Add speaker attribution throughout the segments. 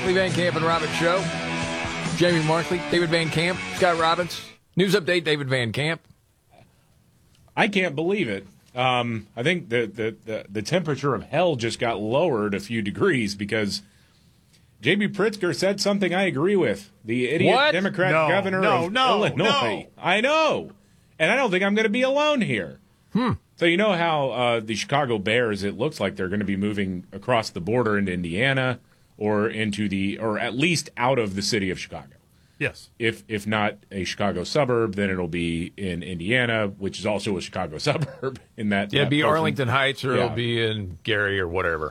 Speaker 1: Markley, Van Camp, and Robbins Show. Jamie Markley, David Van Camp, Scott Robbins. News update, David Van Camp.
Speaker 2: I can't believe it. I think the temperature of hell just got lowered a few degrees because J.B. Pritzker said something I agree with. The idiot Democrat governor of Illinois. No. I know. And I don't think I'm going to be alone here. So you know how the Chicago Bears, it looks like they're going to be moving across the border into Indiana or at least out of the city of Chicago.
Speaker 3: Yes.
Speaker 2: If not a Chicago suburb, then it'll be in Indiana, which is also a Chicago suburb in that.
Speaker 1: Yeah, it'll be Arlington Heights or it'll be in Gary or whatever.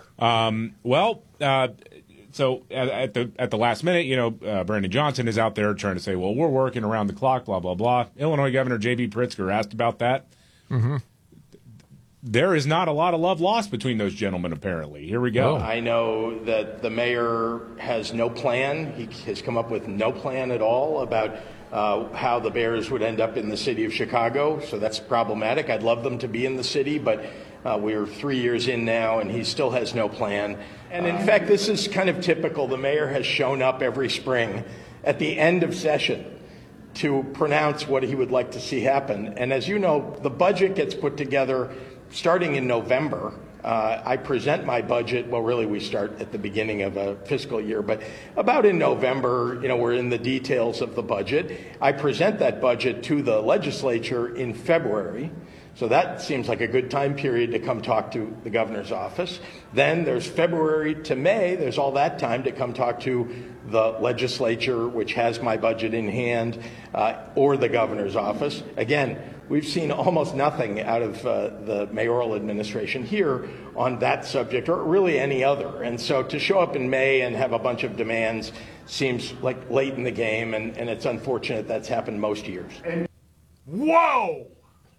Speaker 2: So at the last minute, Brandon Johnson is out there trying to say, well, we're working around the clock, blah, blah, blah. Illinois Governor J.B. Pritzker asked about that. Mm-hmm. There is not a lot of love lost between those gentlemen, apparently. Here we go.
Speaker 4: I know that the mayor has no plan. He has come up with no plan at all about how the Bears would end up in the city of Chicago, so that's problematic. I'd love them to be in the city, but we're 3 years in now, and he still has no plan. And in fact, this is kind of typical. The mayor has shown up every spring at the end of session to pronounce what he would like to see happen. And as you know, the budget gets put together starting in November. I present my budget, well, really we start at the beginning of a fiscal year, but about in November, we're in the details of the budget. I present that budget to the legislature in February. So that seems like a good time period to come talk to the governor's office. Then there's February to May. There's all that time to come talk to the legislature, which has my budget in hand, or the governor's office. Again, we've seen almost nothing out of the mayoral administration here on that subject, or really any other. And so to show up in May and have a bunch of demands seems like late in the game, and it's unfortunate that's happened most years.
Speaker 3: Whoa!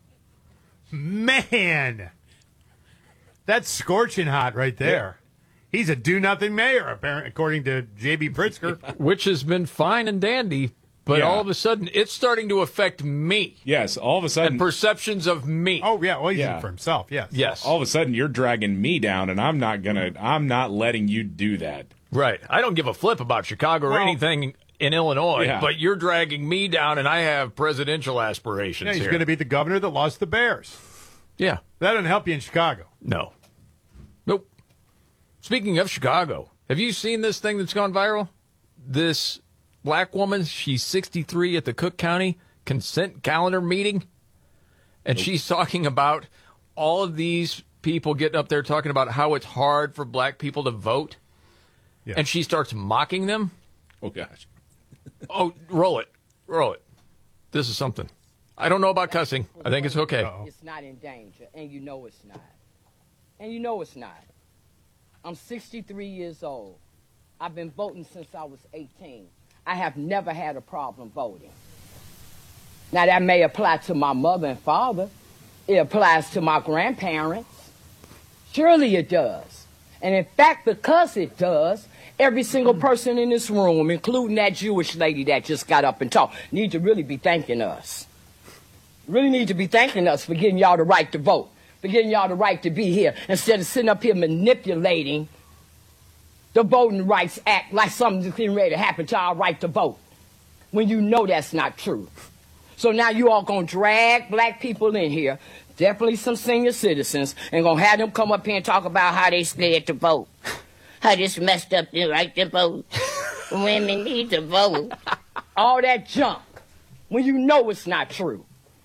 Speaker 3: Man, that's scorching hot right there. Yeah. He's a do-nothing mayor, apparently, according to J.B. Pritzker.
Speaker 1: Which has been fine and dandy, but all of a sudden it's starting to affect me.
Speaker 2: Yes, all of a sudden.
Speaker 1: And perceptions of me.
Speaker 3: Oh, yeah, well, he's in for himself, yes.
Speaker 1: Yes.
Speaker 2: All of a sudden you're dragging me down, and I'm not letting you do that.
Speaker 1: Right. I don't give a flip about Chicago or anything in Illinois, but you're dragging me down, and I have presidential aspirations
Speaker 3: he's going to be the governor that lost the Bears.
Speaker 1: Yeah.
Speaker 3: That doesn't help you in Chicago.
Speaker 1: No. Nope. Speaking of Chicago, have you seen this thing that's gone viral? This black woman, she's 63 at the Cook County consent calendar meeting, and she's talking about all of these people getting up there talking about how it's hard for black people to vote, and she starts mocking them.
Speaker 2: Oh, gosh.
Speaker 1: Oh, roll it. Roll it. This is something. I don't know about cussing. I think it's okay.
Speaker 5: It's not in danger, and you know it's not. And you know it's not. I'm 63 years old. I've been voting since I was 18. I have never had a problem voting. Now, that may apply to my mother and father. It applies to my grandparents. Surely it does. And in fact, because it does, every single person in this room, including that Jewish lady that just got up and talked, need to really be thanking us. Really need to be thanking us for getting y'all the right to vote, for getting y'all the right to be here, instead of sitting up here manipulating the Voting Rights Act like something's getting ready to happen to our right to vote, when you know that's not true. So now you all going to drag black people in here, definitely some senior citizens, and going to have them come up here and talk about how they scared to vote. How this messed up their right to vote. Women need to vote. All that junk, when you know it's not true.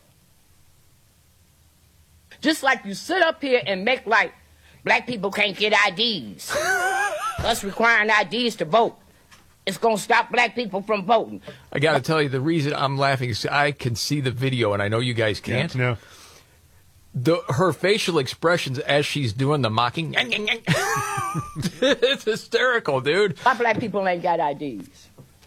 Speaker 5: Just like you sit up here and make like black people can't get IDs. Us requiring IDs to vote. It's going to stop black people from voting.
Speaker 1: I got to tell you, the reason I'm laughing is I can see the video, and I know you guys can't.
Speaker 3: Yeah,
Speaker 1: no. Her facial expressions as she's doing the mocking. It's hysterical, dude.
Speaker 5: Why black people ain't got IDs?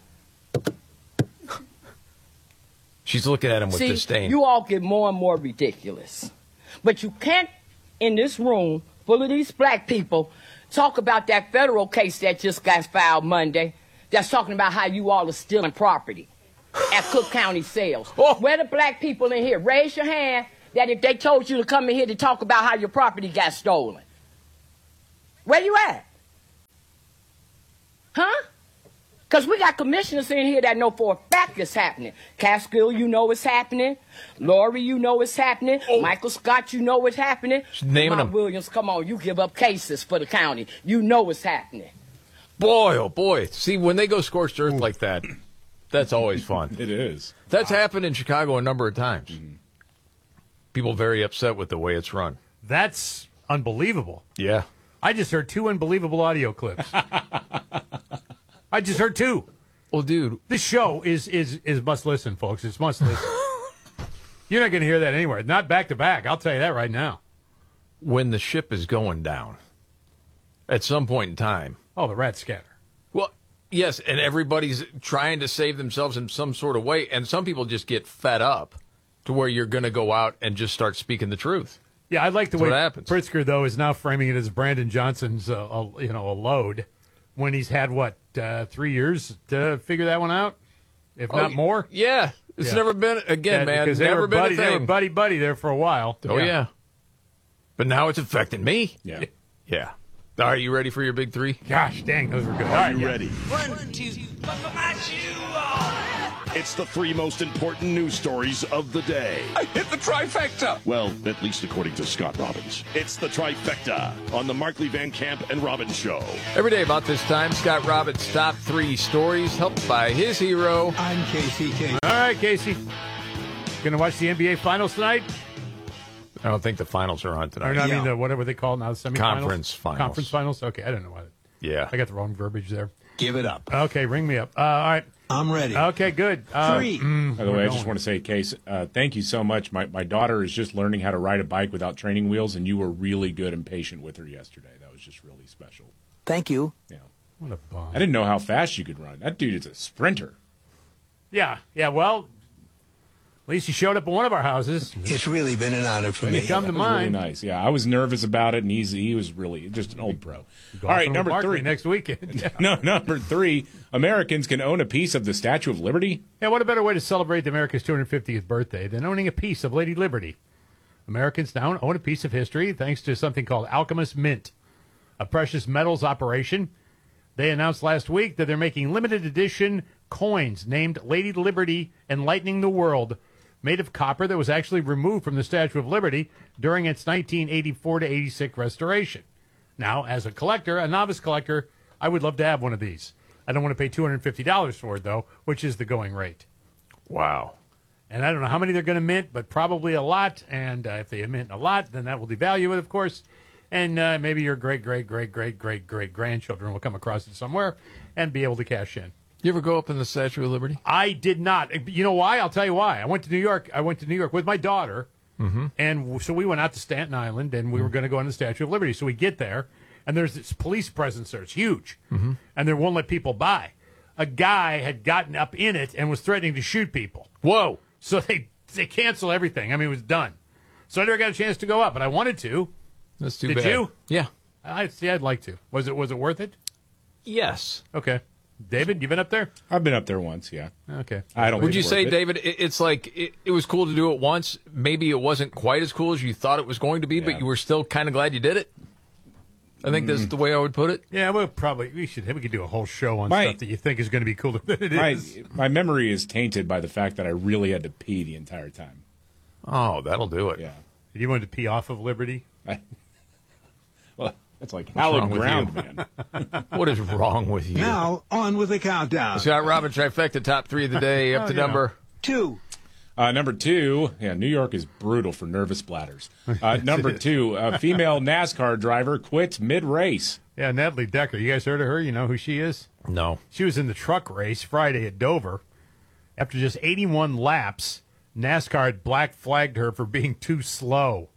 Speaker 1: She's looking at him with disdain.
Speaker 5: You all get more and more ridiculous. But you can't, in this room full of these black people, talk about that federal case that just got filed Monday that's talking about how you all are stealing property at Cook County sales. Where the black people in here? Raise your hand that if they told you to come in here to talk about how your property got stolen. Where you at? Huh? Because we got commissioners in here that know for a fact it's happening. Catskill, you know it's happening. Lori, you know it's happening. Michael Scott, you know it's happening.
Speaker 1: naming
Speaker 5: Lamont
Speaker 1: them.
Speaker 5: Williams, come on, you give up cases for the county. You know it's happening.
Speaker 1: Boy, oh boy. See, when they go scorched earth like that, that's always fun.
Speaker 2: It is.
Speaker 1: That's happened in Chicago a number of times. People very upset with the way it's run.
Speaker 3: That's unbelievable.
Speaker 1: Yeah.
Speaker 3: I just heard 2 unbelievable audio clips. I just heard 2.
Speaker 1: Well, dude,
Speaker 3: This show is must listen, folks. It's must listen. You're not going to hear that anywhere. Not back to back. I'll tell you that right now.
Speaker 1: when the ship is going down, at some point in time.
Speaker 3: Oh, the rat scatter.
Speaker 1: Well, yes, and everybody's trying to save themselves in some sort of way, and some people just get fed up to where you're going to go out and just start speaking the truth.
Speaker 3: Yeah, I like the
Speaker 1: That's
Speaker 3: way
Speaker 1: what happens.
Speaker 3: Pritzker, though, is now framing it as Brandon Johnson's a load when he's had, 3 years to figure that one out, if not more?
Speaker 1: Yeah. It's
Speaker 3: Yeah.
Speaker 1: never been, again, man,
Speaker 3: because they
Speaker 1: never
Speaker 3: were
Speaker 1: been
Speaker 3: buddy,
Speaker 1: a
Speaker 3: they were
Speaker 1: thing.
Speaker 3: buddy there for a while.
Speaker 1: Oh, yeah. But now it's affecting me.
Speaker 2: Yeah.
Speaker 1: Yeah. All right, you ready for your big three?
Speaker 3: Gosh, dang, those were good. All right, yeah.
Speaker 6: Ready?
Speaker 7: 1, 2, buckle my shoe on.
Speaker 6: It's the 3 most important news stories of the day.
Speaker 7: I hit the trifecta.
Speaker 6: Well, at least according to Scott Robbins. It's the trifecta on the Markley Van Camp and Robbins Show.
Speaker 1: Every day about this time, Scott Robbins' top 3 stories, helped by his hero.
Speaker 7: I'm KCK.
Speaker 3: All right, Casey. Going to watch the NBA Finals tonight?
Speaker 1: I don't think the finals are on tonight.
Speaker 3: Or no, I mean,
Speaker 7: Yeah.
Speaker 3: whatever they call it now, the semifinals?
Speaker 1: Conference finals.
Speaker 3: Conference finals? Okay, I don't know what.
Speaker 1: Yeah.
Speaker 3: I got the wrong verbiage there.
Speaker 7: Give it up.
Speaker 3: Okay, ring me up. All right.
Speaker 7: I'm ready.
Speaker 3: Okay, good.
Speaker 7: 3.
Speaker 2: By the way, I just
Speaker 3: going.
Speaker 2: want to say, Case, thank you so much. My daughter is just learning how to ride a bike without training wheels, and you were really good and patient with her yesterday. That was just really special.
Speaker 7: Thank you.
Speaker 2: Yeah.
Speaker 3: What a bomb.
Speaker 2: I didn't know how fast you could run. That dude is a sprinter.
Speaker 3: Yeah, well, at least you showed up at one of our houses.
Speaker 7: It's really been an honor for
Speaker 3: You
Speaker 7: me.
Speaker 3: come to
Speaker 2: That was really
Speaker 3: mine.
Speaker 2: nice. Yeah, I was nervous about it, and he was really just an old pro. All right, number
Speaker 3: Barkley
Speaker 2: 3.
Speaker 3: next weekend. Yeah.
Speaker 2: No, number 3. Americans can own a piece of the Statue of Liberty.
Speaker 3: Yeah, what a better way to celebrate America's 250th birthday than owning a piece of Lady Liberty? Americans now own a piece of history thanks to something called Alchemist Mint, a precious metals operation. They announced last week that they're making limited edition coins named Lady Liberty Enlightening the World, made of copper that was actually removed from the Statue of Liberty during its 1984 to 86 restoration. Now, as a collector, a novice collector, I would love to have one of these. I don't want to pay $250 for it, though, which is the going rate.
Speaker 1: Wow.
Speaker 3: And I don't know how many they're going to mint, but probably a lot. And if they mint a lot, then that will devalue it, of course. And maybe your great-great-great-great-great-great-grandchildren will come across it somewhere and be able to cash in.
Speaker 1: You ever go up in the Statue of Liberty?
Speaker 3: I did not. You know why? I'll tell you why. I went to New York. With my daughter, and so we went out to Staten Island, and we were going to go on the Statue of Liberty. So we get there, and there's this police presence there. It's huge, and they won't let people by. A guy had gotten up in it and was threatening to shoot people.
Speaker 1: Whoa.
Speaker 3: So they cancel everything. I mean, it was done. So I never got a chance to go up, but I wanted to.
Speaker 1: That's too
Speaker 3: Did
Speaker 1: bad.
Speaker 3: you?
Speaker 1: Yeah.
Speaker 3: I'd like to. Was it worth it?
Speaker 1: Yes.
Speaker 3: Okay. David, you been up there?
Speaker 2: I've been up there once, yeah.
Speaker 3: Okay.
Speaker 2: I don't
Speaker 1: Would
Speaker 2: think
Speaker 1: you
Speaker 2: it's
Speaker 1: say,
Speaker 2: worth it.
Speaker 1: David, it's like it was cool to do it once. Maybe it wasn't quite as cool as you thought it was going to be, but
Speaker 2: Yeah.
Speaker 1: you were still kind of glad you did it? I think that's the way I would put it.
Speaker 3: Yeah, we could do a whole show on
Speaker 2: My-
Speaker 3: stuff that you think is going to be cooler than it is.
Speaker 2: My memory is tainted by the fact that I really had to pee the entire time.
Speaker 1: Oh, that'll do it.
Speaker 2: Yeah.
Speaker 3: You wanted to pee off of Liberty?
Speaker 2: Well, it's like
Speaker 1: wrong
Speaker 2: hallowed
Speaker 1: with
Speaker 2: ground,
Speaker 1: you?
Speaker 2: man.
Speaker 1: What is wrong with you?
Speaker 7: Now, on with the countdown.
Speaker 1: Scott Robbins, trifecta, top 3 of the day, up to
Speaker 3: you know.
Speaker 1: number.
Speaker 7: 2.
Speaker 2: Number 2, New York is brutal for nervous bladders. Number 2, female NASCAR driver quits mid-race.
Speaker 3: Yeah, Natalie Decker. You guys heard of her? You know who she is?
Speaker 1: No.
Speaker 3: She was in the truck race Friday at Dover. After just 81 laps, NASCAR had black flagged her for being too slow.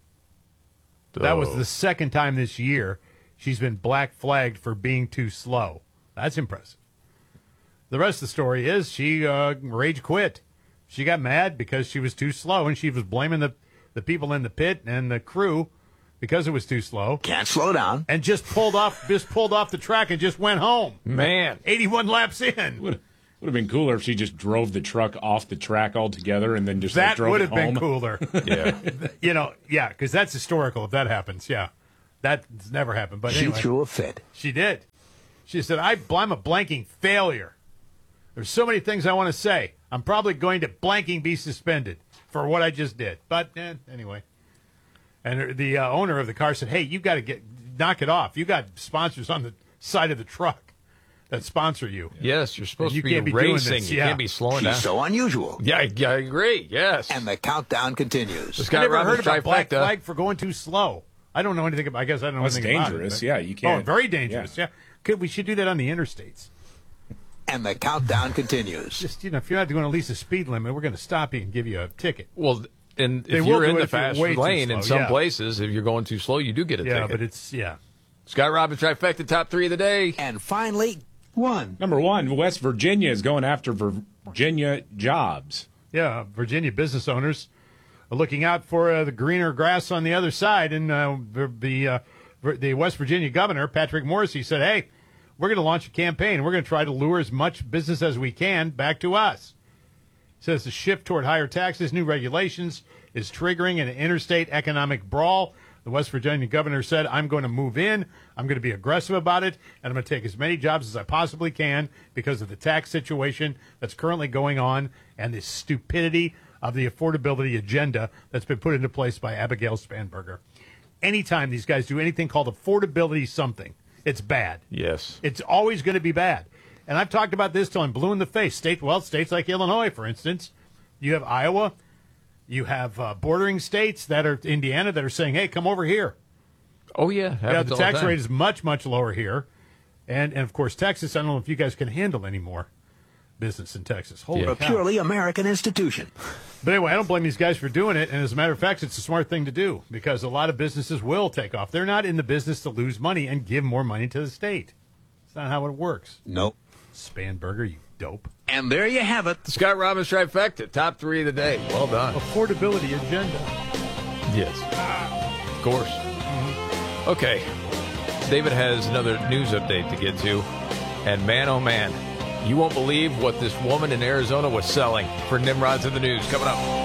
Speaker 3: That was the second time this year she's been black flagged for being too slow. That's impressive. The rest of the story is she rage quit. She got mad because she was too slow, and she was blaming the people in the pit and the crew because it was too slow,
Speaker 7: Can't slow down.
Speaker 3: and just pulled off the track and just went home.
Speaker 1: Man.
Speaker 3: 81 laps in.
Speaker 2: Would have been cooler if she just drove the truck off the track altogether and then just
Speaker 3: That
Speaker 2: drove
Speaker 3: would
Speaker 2: it
Speaker 3: have been
Speaker 2: home.
Speaker 3: cooler.
Speaker 1: Yeah.
Speaker 3: Because that's historical if that happens. Yeah. That's never happened. But
Speaker 7: She
Speaker 3: anyway,
Speaker 7: threw a fit.
Speaker 3: she did. She said, I'm a blanking failure. There's so many things I want to say. I'm probably going to blanking be suspended for what I just did. But anyway. And the owner of the car said, hey, you got to knock it off. You got sponsors on the side of the truck that sponsor you.
Speaker 1: Yes, you're supposed
Speaker 3: You
Speaker 1: to
Speaker 3: can't
Speaker 1: be
Speaker 3: be doing
Speaker 1: racing.
Speaker 3: this,
Speaker 1: You
Speaker 3: yeah.
Speaker 1: can't be slowing down.
Speaker 7: She's so unusual.
Speaker 1: Yeah, I agree. Yes.
Speaker 7: And the countdown continues.
Speaker 1: The
Speaker 3: I
Speaker 1: Scott
Speaker 3: never
Speaker 1: Robbins
Speaker 3: heard about Black
Speaker 1: trifecta.
Speaker 3: Flag for going too slow. I don't know anything about. I guess I don't know
Speaker 2: That's
Speaker 3: anything
Speaker 2: dangerous.
Speaker 3: about it.
Speaker 2: Yeah, you can't.
Speaker 3: Oh, very dangerous. Yeah. We should do that on the interstates.
Speaker 7: And the countdown continues.
Speaker 3: Just if you're not doing at least a speed limit, we're going to stop you and give you a ticket.
Speaker 1: Well, and
Speaker 3: They
Speaker 1: if
Speaker 3: will
Speaker 1: you're
Speaker 3: do
Speaker 1: in
Speaker 3: it
Speaker 1: the
Speaker 3: if you're
Speaker 1: fast
Speaker 3: way too
Speaker 1: lane in
Speaker 3: slow,
Speaker 1: some
Speaker 3: yeah.
Speaker 1: places, if you're going too slow, you do get a
Speaker 3: Yeah,
Speaker 1: ticket.
Speaker 3: but it's
Speaker 1: Scott Robbins trifecta, top 3 of the day.
Speaker 7: And finally, one.
Speaker 2: Number 1, West Virginia is going after Virginia jobs.
Speaker 3: Yeah, Virginia business owners are looking out for the greener grass on the other side. And the West Virginia governor, Patrick Morrisey, said, hey, we're going to launch a campaign. We're going to try to lure as much business as we can back to us. He says the shift toward higher taxes, new regulations is triggering an interstate economic brawl. The West Virginia governor said, I'm going to move in. I'm going to be aggressive about it, and I'm going to take as many jobs as I possibly can because of the tax situation that's currently going on and the stupidity of the affordability agenda that's been put into place by Abigail Spanberger. Anytime these guys do anything called affordability something, it's bad.
Speaker 1: Yes.
Speaker 3: It's always going to be bad. And I've talked about this till I'm blue in the face. States like Illinois, for instance. You have Iowa. You have bordering states that are Indiana that are saying, hey, come over here.
Speaker 1: Oh, yeah.
Speaker 3: Yeah, the tax rate is much, much lower here. And of course, Texas, I don't know if you guys can handle any more business in Texas. Holy
Speaker 7: A
Speaker 3: cow.
Speaker 7: purely American institution.
Speaker 3: But anyway, I don't blame these guys for doing it. And as a matter of fact, it's a smart thing to do because a lot of businesses will take off. They're not in the business to lose money and give more money to the state. It's not how it works.
Speaker 7: Nope.
Speaker 3: Spanberger, you dope.
Speaker 7: And there you have it.
Speaker 1: The Scott Robbins trifecta, top 3 of the day. Well done.
Speaker 3: Affordability agenda.
Speaker 1: Yes. Of course. Okay. David has another news update to get to. And man, oh man, you won't believe what this woman in Arizona was selling for Nimrods in the News. Coming up.